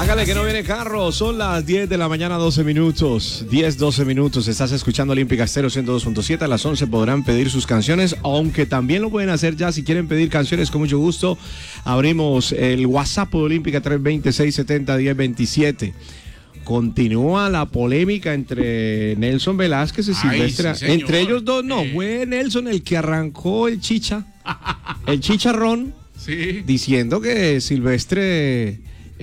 Hágale que no viene carro. Son las 10 de la mañana, 12 minutos. 10, 12 minutos. Estás escuchando Olímpica Estéreo 102.7. A las 11 podrán pedir sus canciones, aunque también lo pueden hacer ya si quieren pedir canciones con mucho gusto. Abrimos el WhatsApp de Olímpica 320-670-1027. Continúa la polémica entre Nelson Velázquez y Silvestre. Sí, entre ellos dos, no. Fue Nelson el que arrancó el chicharrón, sí, diciendo que Silvestre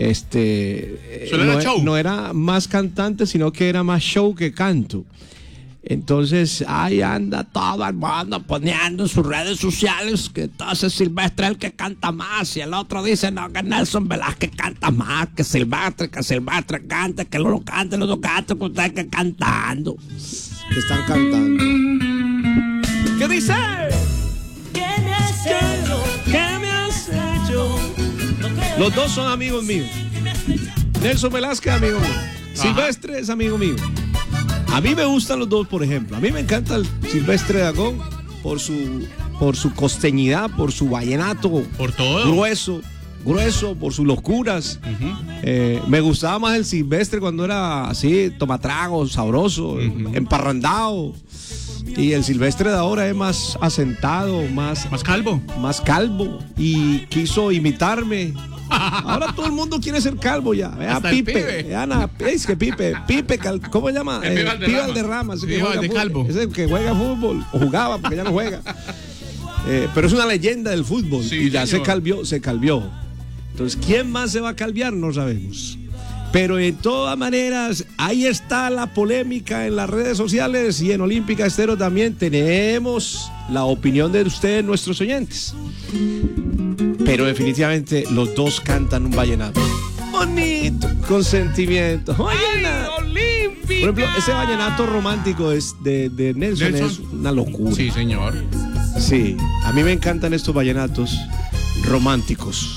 no era más cantante, sino que era más show que canto. Entonces ahí anda todo el mundo poniendo en sus redes sociales que entonces Silvestre es el que canta más, y el otro dice no, que Nelson Velázquez canta más que Silvestre canta, que lo cante, que ustedes que cantando, que están cantando. ¿Qué dice? ¿Qué me has hecho? ¿Qué me has hecho? Los dos son amigos míos. Nelson Velázquez, amigo mío. Silvestre es amigo mío. A mí me gustan los dos, por ejemplo. A mí me encanta el Silvestre Dangond por su costeñidad, por su vallenato. Por todo. Grueso, por sus locuras. Me gustaba más el Silvestre cuando era así, tomatrago, sabroso, emparrandado. Y el Silvestre de ahora es más asentado, más calvo. Más calvo. Y quiso imitarme. Ahora todo el mundo quiere ser calvo ya. Vea, Pipe. Ana, es que Pipe, ¿cómo se llama? Pipe Valderrama. Pipe de calvo. Es el que juega fútbol, o jugaba porque ya no juega. Pero es una leyenda del fútbol. Sí, y ya señor. se calvió. Entonces, ¿quién más se va a calviar? No sabemos. Pero de todas maneras, ahí está la polémica en las redes sociales, y en Olímpica Estéreo también tenemos la opinión de ustedes, nuestros oyentes. Pero definitivamente los dos cantan un vallenato bonito, con sentimiento. Vallenato. Olímpica. Por ejemplo, ese vallenato romántico de Nelson es una locura. Sí, señor. Sí, a mí me encantan estos vallenatos románticos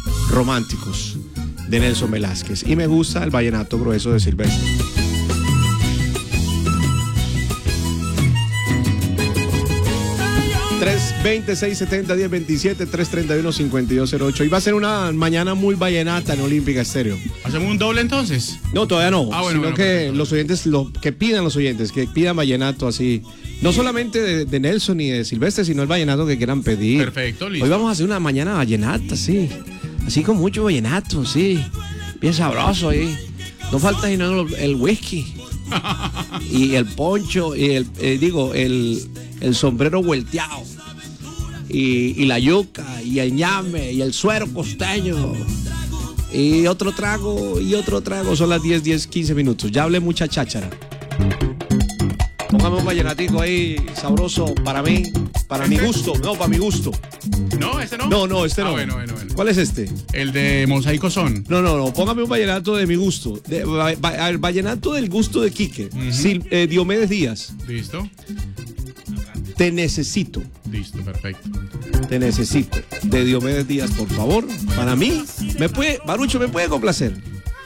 de Nelson Velázquez, y me gusta el vallenato grueso de Silvestre. (320-670-1027) 331-5208. Y va a ser una mañana muy vallenata en Olímpica Estéreo. ¿Hacemos un doble entonces? No, todavía no. Bueno, que perfecto. los oyentes, que pidan vallenato así. No solamente de Nelson ni de Silvestre, sino el vallenato que quieran pedir. Perfecto, listo. Hoy vamos a hacer una mañana vallenata, sí. Así con mucho vallenato, sí. Bien sabroso ahí. No falta sino el whisky. Y el poncho, y el sombrero volteado. Y la yuca, y el ñame, y el suero costeño. Y otro trago. Son las 10:15 minutos. Ya hablé mucha cháchara. Póngame un vallenatico ahí, sabroso, para mí, para mi gusto. No, para mi gusto. ¿No? ¿Este no? No, este no. Bueno. ¿Cuál es este? El de Mosaico Son. No, póngame un vallenato de mi gusto. El vallenato del gusto de Quique. Diomedes Díaz. Listo. Te necesito. Listo, perfecto. Te necesito. De Diomedes Díaz, por favor. Para mí, Barucho, me puede complacer.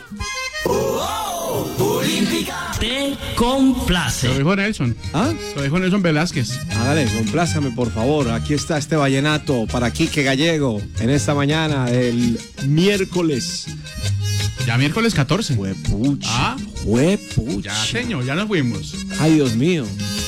Olímpica te complace. Lo dijo Nelson. ¿Ah? Lo dijo Nelson Velázquez. Dale, complázcame, por favor. Aquí está este vallenato para Quique Gallego en esta mañana del miércoles. Ya miércoles 14. Juepucha. Ah. Juepucha. Ya, señor, ya nos fuimos. Ay, Dios mío.